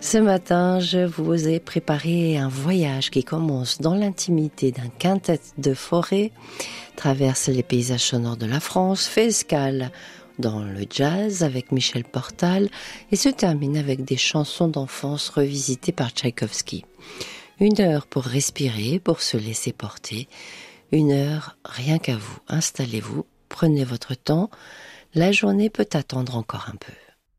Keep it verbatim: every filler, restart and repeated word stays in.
Ce matin, je vous ai préparé un voyage qui commence dans l'intimité d'un quintet de forêt, traverse les paysages sonores de la France, fait escale dans le jazz avec Michel Portal et se termine avec des chansons d'enfance revisitées par Tchaïkovski. Une heure pour respirer, pour se laisser porter, une heure rien qu'à vous. Installez-vous, prenez votre temps, la journée peut attendre encore un peu.